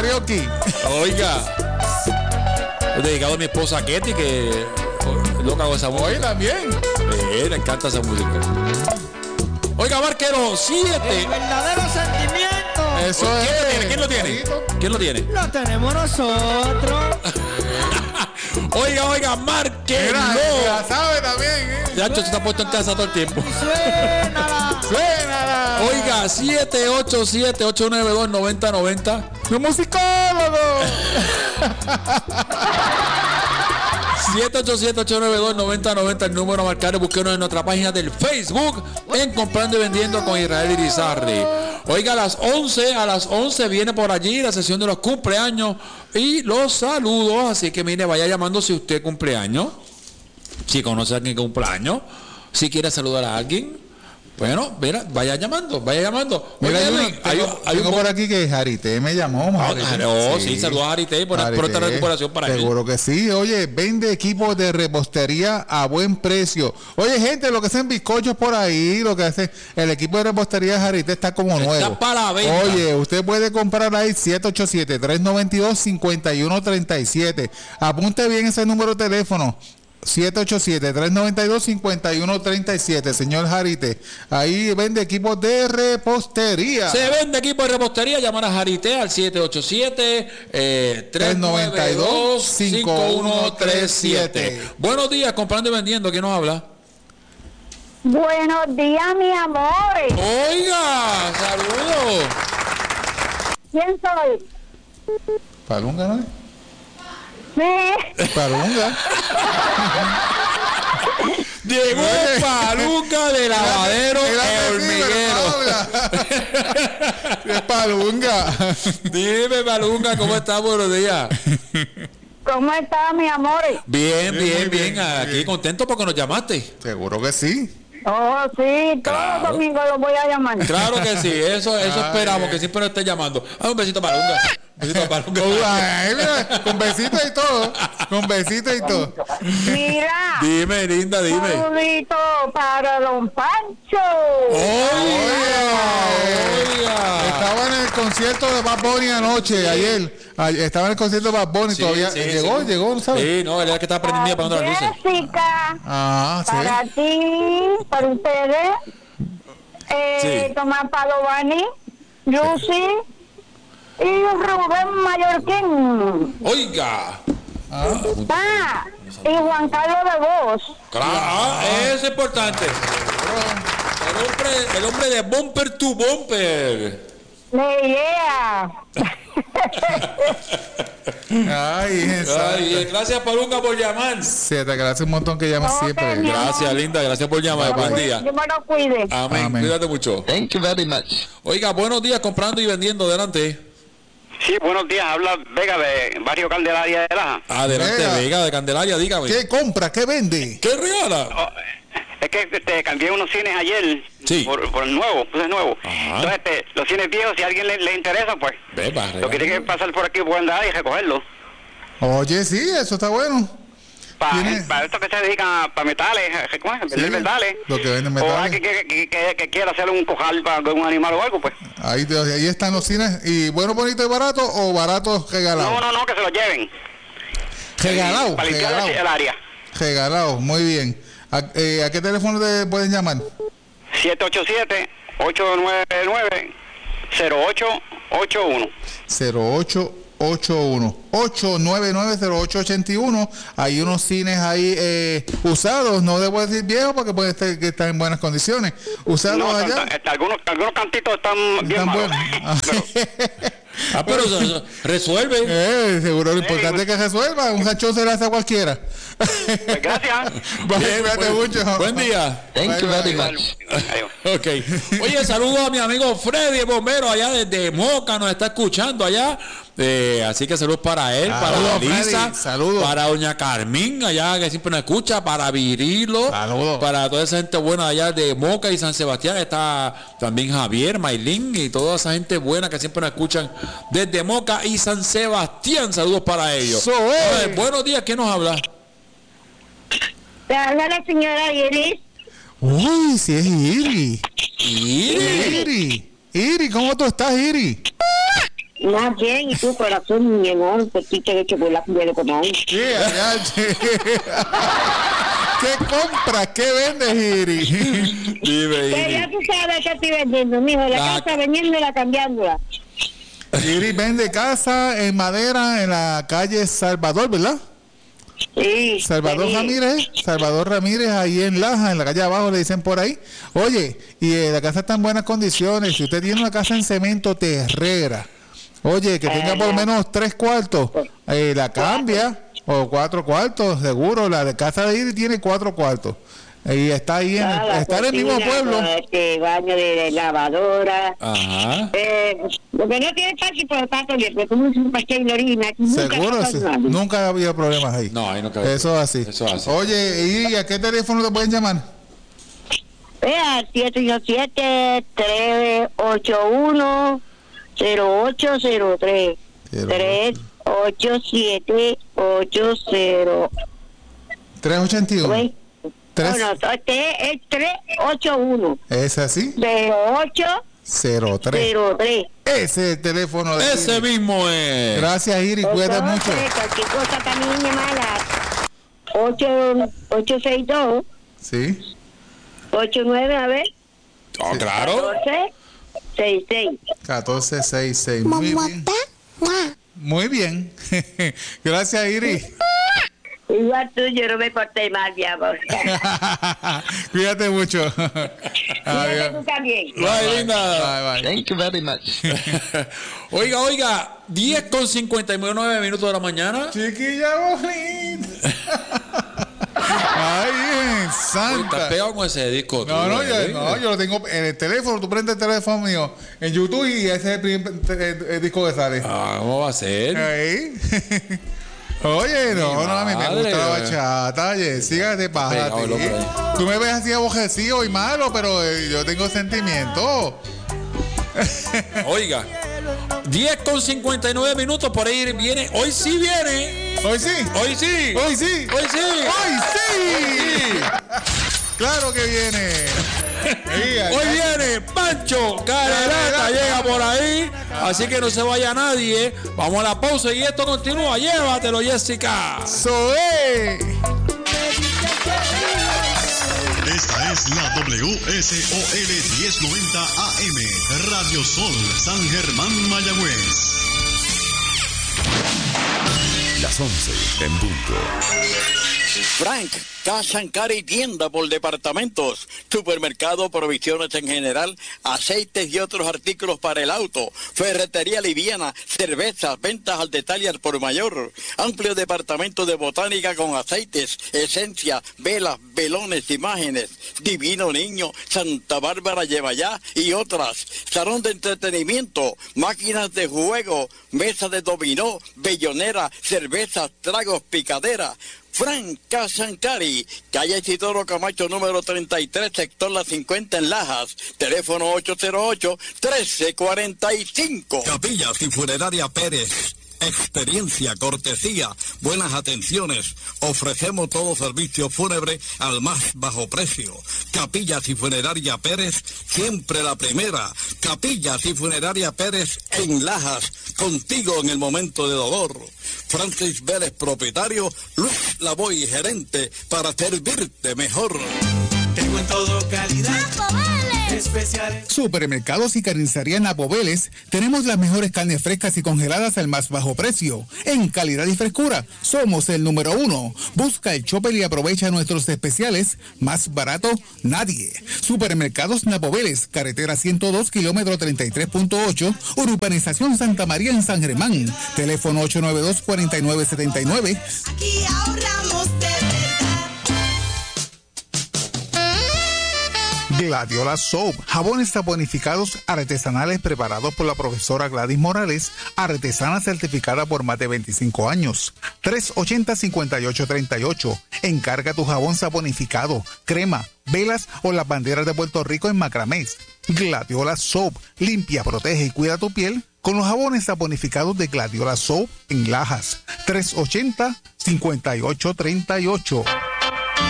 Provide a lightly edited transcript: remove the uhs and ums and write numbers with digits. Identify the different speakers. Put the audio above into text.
Speaker 1: karaoke.
Speaker 2: Oiga. Dedicado a mi esposa Ketty, que loca con esa música.
Speaker 1: Oye, también.
Speaker 2: Le encanta esa música. Oiga, Barquero, 7.
Speaker 3: El verdadero sentimiento.
Speaker 1: Eso es.
Speaker 2: ¿Quién lo tiene? ¿Quién lo tiene?
Speaker 3: Lo tenemos nosotros.
Speaker 2: Oiga, Marquero.
Speaker 1: La sabe también,
Speaker 2: Ya, se está puesto en casa todo el tiempo.
Speaker 3: Suénala.
Speaker 1: Suénala.
Speaker 2: Oiga, 787-892-9090.
Speaker 1: ¡Mi musicólogo!
Speaker 2: 787-892-9090, el número a marcar, búsquenos en nuestra página del Facebook en Comprando y Vendiendo con Israel Irizarry. Oiga, a las 11 viene por allí la sesión de los cumpleaños y los saludos, así que mire, vaya llamando si usted cumpleaños, si conoce a alguien que cumpleaños, si quiere saludar a alguien. Bueno, mira, vaya llamando.
Speaker 1: Mira,
Speaker 2: Oye,
Speaker 1: hay uno por aquí que Jarité me llamó.
Speaker 2: Sí, saludos a Jarité por esta recuperación para él.
Speaker 1: Seguro que sí. Oye, vende equipos de repostería a buen precio. Oye, gente, lo que hacen bizcochos por ahí, lo que hace el equipo de repostería de Jarité está como nuevo.
Speaker 2: Está para la venta.
Speaker 1: Oye, usted puede comprar ahí 787-392-5137. Apunte bien ese número de teléfono. 787-392-5137, señor Jarité. Ahí vende equipos de repostería.
Speaker 2: Se vende equipo de repostería. Llamar a Jarité al 787-392-5137. Buenos días, comprando y vendiendo. ¿Quién nos habla?
Speaker 4: Buenos días, mi amor.
Speaker 2: Oiga, saludos.
Speaker 4: ¿Quién soy?
Speaker 1: Palunga, ¿no?
Speaker 4: Me...
Speaker 1: Palunga.
Speaker 2: Llegó Palunga de lavadero el hormiguero.
Speaker 1: Es Palunga.
Speaker 2: Dime, Palunga, ¿cómo estás? Buenos días.
Speaker 4: ¿Cómo está, mi amor?
Speaker 2: Bien. Aquí contento porque nos llamaste.
Speaker 1: Seguro que sí.
Speaker 4: Oh, sí, todos
Speaker 2: Claro.
Speaker 4: los domingos lo voy a llamar.
Speaker 2: Claro que sí, eso esperamos, que siempre nos esté llamando. Un besito para Palunga. Un besito para Palunga.
Speaker 1: Ay, mira, con besitos y todo. Con besitos y todo.
Speaker 4: Mira,
Speaker 2: Dime, linda, dime.
Speaker 4: saludito para don Pancho.
Speaker 2: Oiga.
Speaker 1: Estaba en el concierto de Bad Bunny anoche, ayer. Estaba en el concierto de Bad Bunny,
Speaker 2: Sí,
Speaker 1: todavía
Speaker 2: sí,
Speaker 1: llegó, ¿no sabes?
Speaker 2: Sí, no, él era el que estaba prendiendo apagando las luces.
Speaker 4: Jessica,
Speaker 1: Ah, sí.
Speaker 4: para ti, para ustedes,
Speaker 2: Sí.
Speaker 4: Tomás Padovani, Lucy y Rubén Mallorquín.
Speaker 2: Oiga.
Speaker 4: Y Juan Carlos de Voz.
Speaker 2: Claro, eso es importante. El hombre de bumper to bumper.
Speaker 4: Yeah.
Speaker 1: Ay,
Speaker 2: Ay, gracias, Palunga, por llamar.
Speaker 1: sí, te agradece un montón que llames
Speaker 4: Ok,
Speaker 1: siempre.
Speaker 4: mi amor.
Speaker 2: Gracias, linda, gracias por llamar. Buen día.
Speaker 4: Dios me lo cuide.
Speaker 2: Amén.
Speaker 1: Amén.
Speaker 2: Cuídate mucho.
Speaker 5: Thank you very much.
Speaker 2: Oiga, buenos días, comprando y vendiendo. Adelante.
Speaker 6: Sí, buenos días. Habla Vega de Barrio Candelaria de Laja.
Speaker 2: Adelante, Vega de Candelaria, dígame.
Speaker 1: ¿Qué compra? ¿Qué vende?
Speaker 2: ¿Qué regala?
Speaker 6: Oh, es que cambié unos cines ayer
Speaker 2: Sí.
Speaker 6: por el nuevo, puse el nuevo.
Speaker 2: Ajá.
Speaker 6: Entonces, los cines viejos, si a alguien le interesa, pues,
Speaker 2: Ve, va,
Speaker 6: lo que tiene que pasar por aquí por andar y recogerlo.
Speaker 1: Oye, sí, eso está bueno. ¿Tiene?
Speaker 6: Para estos que se dedican para metales, ¿cómo es? Vender
Speaker 1: Sí,
Speaker 6: metales.
Speaker 1: lo que venden
Speaker 6: O
Speaker 1: metales.
Speaker 6: alguien que quiera hacer un cojal para un animal o algo, pues.
Speaker 1: Ahí están los cines. ¿Y bueno, bonito y barato o barato regalado?
Speaker 6: No, que se lo lleven.
Speaker 1: Regalado.
Speaker 6: Para limpiar
Speaker 1: Regalado.
Speaker 6: el área.
Speaker 1: Regalado, muy bien. ¿A qué teléfono te pueden llamar?
Speaker 6: 787-899-0881.
Speaker 1: 0881 Hay unos cines ahí usados, no debo decir viejos porque puede ser que están en buenas condiciones. Usados
Speaker 6: No,
Speaker 1: allá.
Speaker 6: algunos cantitos están bien
Speaker 1: Están
Speaker 6: malos.
Speaker 1: buenos.
Speaker 2: Pero eso resuelve.
Speaker 1: Seguro lo importante es que resuelva. Un jachón se le hace a cualquiera.
Speaker 6: Pues gracias.
Speaker 1: Vale, cuídate mucho.
Speaker 2: Buen día.
Speaker 5: Thank you very
Speaker 6: Igual.
Speaker 5: much.
Speaker 6: Adiós.
Speaker 2: Ok. Oye, saludos a mi amigo Freddy, el bombero, allá desde Moca, nos está escuchando allá. Así que saludos para él,
Speaker 1: Saludos,
Speaker 2: para Lisa,
Speaker 1: Freddy, saludos.
Speaker 2: para doña Carmín, allá que siempre nos escucha, para Virilo,
Speaker 1: Saludos.
Speaker 2: para toda esa gente buena allá de Moca y San Sebastián. Está también Javier, Maylin y toda esa gente buena que siempre nos escuchan desde Moca y San Sebastián. Saludos para ellos.
Speaker 1: Eso es.
Speaker 2: A ver, buenos días, ¿quién nos habla?
Speaker 4: Te habla la señora Iris.
Speaker 1: Uy, si es Iri.
Speaker 2: Iri.
Speaker 1: Iri, ¿cómo tú estás, Iri?
Speaker 4: Más bien, y tu corazón, mi amor, petita de chocolate de comón.
Speaker 1: Sí, ayache. ¿Qué compras? ¿Qué vendes, Iri?
Speaker 2: Dime,
Speaker 4: Pero ya
Speaker 2: Iri.
Speaker 4: tú sabes que estoy vendiendo, mijo. La casa vendiéndola, cambiándola.
Speaker 1: Iri vende casa en madera en la calle Salvador, ¿verdad?
Speaker 4: Sí.
Speaker 1: Salvador
Speaker 4: sí.
Speaker 1: Ramírez, ahí en Laja, en la calle abajo, le dicen por ahí. Oye, y la casa está en buenas condiciones. Si usted tiene una casa en cemento terrera, oye, que tenga por lo menos 3 cuartos, la cambia, o 4 cuartos, seguro. La de casa de Iri tiene 4 cuartos. Y está ahí, está en el mismo pueblo.
Speaker 4: Baño de lavadora.
Speaker 2: Ajá.
Speaker 4: Lo que no tiene parque, pero está todo bien. Porque como es un parque de orina, aquí
Speaker 1: Seguro, sí. Nunca ha habido problemas ahí.
Speaker 2: No, ahí no cabe.
Speaker 1: Eso es así.
Speaker 2: Eso es así.
Speaker 1: Oye, ¿y a qué teléfono te pueden llamar?
Speaker 4: Vea, 787-381-0803. 387-80.
Speaker 1: 381.
Speaker 4: No, este es 381.
Speaker 1: ¿Es así?
Speaker 4: 0803.
Speaker 1: 03. Ese es el teléfono de
Speaker 2: Ese
Speaker 1: Iri.
Speaker 2: mismo es.
Speaker 1: Gracias, Iri. Cuídate mucho.
Speaker 4: Cualquier cosa también llamada 862
Speaker 1: Sí.
Speaker 4: 89, a ver,
Speaker 2: Oh, claro.
Speaker 4: 1466.
Speaker 1: 1466. Muy bien. Muy bien. Gracias, Iri.
Speaker 4: Igual tú, yo no me porté mal, mi amor.
Speaker 1: Cuídate mucho.
Speaker 4: Cuídate tú también.
Speaker 2: Bye, linda.
Speaker 1: Bye, bye.
Speaker 3: Thank you very much.
Speaker 2: Oiga, 10:59 minutos de la mañana.
Speaker 1: Chiquilla bonita. Ay,
Speaker 2: Estás
Speaker 1: santa.
Speaker 2: pegado con ese disco.
Speaker 1: No,
Speaker 2: tú,
Speaker 1: yo lo tengo en el teléfono. Tú prendes el teléfono mío en YouTube y ese es el primer el disco que sale.
Speaker 2: Ah, ¿cómo va a ser?
Speaker 1: Ahí. Oye, no, a mí me
Speaker 2: madre,
Speaker 1: gusta la
Speaker 2: güey.
Speaker 1: bachata, Jessica, te pasa a
Speaker 2: Pegado,
Speaker 1: ti.
Speaker 2: loco,
Speaker 1: Tú me ves así abojecido y malo, pero yo tengo sentimientos.
Speaker 2: Oiga, 10:59 minutos, por ahí viene. Hoy sí viene.
Speaker 1: Hoy sí.
Speaker 2: Hoy sí.
Speaker 1: Hoy sí.
Speaker 2: Hoy sí.
Speaker 1: Hoy sí. Claro que viene.
Speaker 2: Hoy viene Pancho Carerata, llega por ahí, así que no se vaya nadie. Vamos a la pausa y esto continúa. Llévatelo, Jessica.
Speaker 1: Soe.
Speaker 5: Esta es la WSOL 1090 AM, Radio Sol, San Germán, Mayagüez.
Speaker 7: Las 11 en punto.
Speaker 8: Frank, Cash and Carry, tienda por departamentos, supermercado, provisiones en general, aceites y otros artículos para el auto, ferretería liviana, cervezas, ventas al detalle al por mayor, amplio departamento de botánica con aceites, esencia, velas, velones, imágenes, Divino Niño, Santa Bárbara lleva ya y otras, salón de entretenimiento, máquinas de juego, mesa de dominó, bellonera, cervezas, tragos, picadera. Frank Casancari, calle Isidoro Camacho número 33, sector La 50 en Lajas, teléfono 808-1345.
Speaker 9: Capillas y Funeraria Pérez. Experiencia, cortesía, buenas atenciones. Ofrecemos todo servicio fúnebre al más bajo precio. Capillas y Funeraria Pérez, siempre la primera. Capillas y Funeraria Pérez en Lajas, contigo en el momento de dolor. Francis Vélez, propietario, Luis Lavoy, gerente, para servirte mejor.
Speaker 10: Tengo en todo calidad. Especiales.
Speaker 11: Supermercados y carnicería Napo Vélez, tenemos las mejores carnes frescas y congeladas al más bajo precio. En calidad y frescura, somos el número 1. Busca el Chopper y aprovecha nuestros especiales. Más barato, nadie. Supermercados Napo Vélez, carretera 102, kilómetro 33.8, urbanización Santa María en San Germán. Teléfono 892-4979.
Speaker 10: Aquí ahorramos de verdad.
Speaker 1: Gladiola Soap, jabones saponificados artesanales preparados por la profesora Gladys Morales, artesana certificada por más de 25 años. 380-5838. Encarga tu jabón saponificado, crema, velas o las banderas de Puerto Rico en macramés. Gladiola Soap, limpia, protege y cuida tu piel con los jabones saponificados de Gladiola Soap en Lajas. 380-5838.